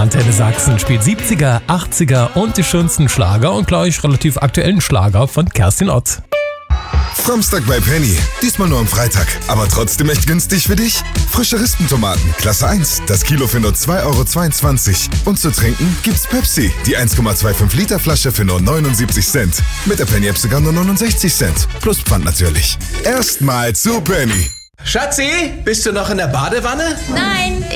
Antenne Sachsen spielt 70er, 80er und die schönsten Schlager und gleich relativ aktuellen Schlager von Kerstin Ott. Framstag bei Penny. Diesmal nur am Freitag. Aber trotzdem echt günstig für dich. Frische Rispentomaten, Klasse 1. Das Kilo für nur 2,22 €. Und zu trinken gibt's Pepsi. Die 1,25 Liter Flasche für nur 79 Cent. Mit der Penny-App sogar nur 69 Cent. Plus Pfand natürlich. Erstmal zu Penny. Schatzi, bist du noch in der Badewanne? Nein,